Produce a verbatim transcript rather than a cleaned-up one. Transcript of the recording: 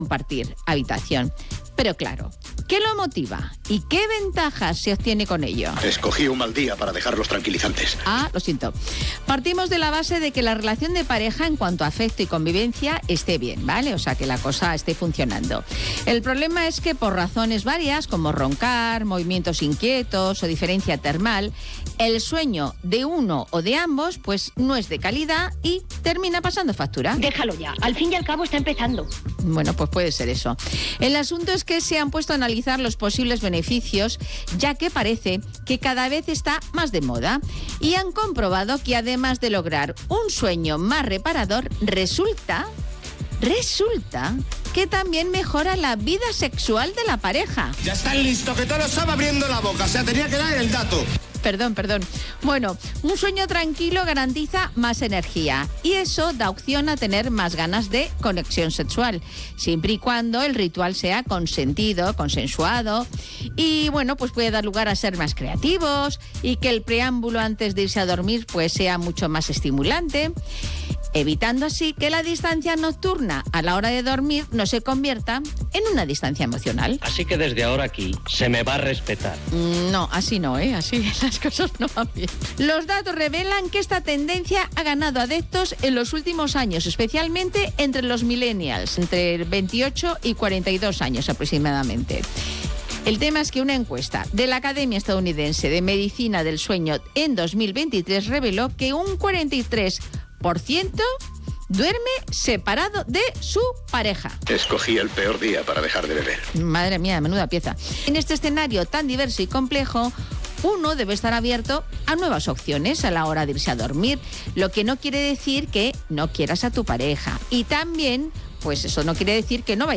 compartir habitación. Pero claro, ¿qué lo motiva? ¿Y qué ventajas se obtiene con ello? Escogí un mal día para dejar los tranquilizantes. Ah, lo siento. Partimos de la base de que la relación de pareja en cuanto a afecto y convivencia esté bien, ¿vale? O sea, que la cosa esté funcionando. El problema es que por razones varias, como roncar, movimientos inquietos o diferencia termal, el sueño de uno o de ambos pues no es de calidad y termina pasando factura. Déjalo ya, al fin y al cabo está empezando. Bueno, pues puede ser eso. El asunto es que se han puesto a analizar los posibles beneficios, ya que parece que cada vez está más de moda, y han comprobado que además de lograr un sueño más reparador, resulta, resulta que también mejora la vida sexual de la pareja. Ya están listos, que todos están abriendo la boca, o sea, tenía que dar el dato. Perdón, perdón. Bueno, un sueño tranquilo garantiza más energía y eso da opción a tener más ganas de conexión sexual, siempre y cuando el ritual sea consentido, consensuado y, bueno, pues puede dar lugar a ser más creativos y que el preámbulo antes de irse a dormir pues sea mucho más estimulante, evitando así que la distancia nocturna a la hora de dormir no se convierta en una distancia emocional. Así que desde ahora aquí se me va a respetar. No, así no, ¿eh? Así las cosas no van bien. Los datos revelan que esta tendencia ha ganado adeptos en los últimos años, especialmente entre los millennials, entre veintiocho y cuarenta y dos años aproximadamente. El tema es que una encuesta de la Academia Estadounidense de Medicina del Sueño en dos mil veintitrés reveló que un cuarenta y tres por ciento duerme separado de su pareja. Escogí el peor día para dejar de beber. Madre mía, menuda pieza. En este escenario tan diverso y complejo, uno debe estar abierto a nuevas opciones a la hora de irse a dormir, lo que no quiere decir que no quieras a tu pareja. Y también, pues eso no quiere decir que no vayas